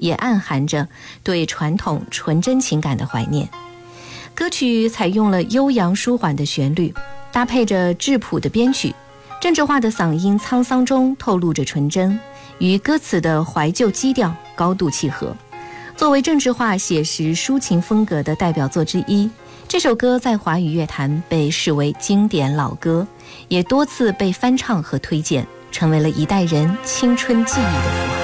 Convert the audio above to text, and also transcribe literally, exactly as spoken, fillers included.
也暗含着对传统纯真情感的怀念。歌曲采用了悠扬舒缓的旋律，搭配着质朴的编曲，郑智化的嗓音沧桑中透露着纯真，与歌词的怀旧基调高度契合。作为郑智化写实抒情风格的代表作之一，这首歌在华语乐坛被视为经典老歌，也多次被翻唱和推荐，成为了一代人青春记忆的符号。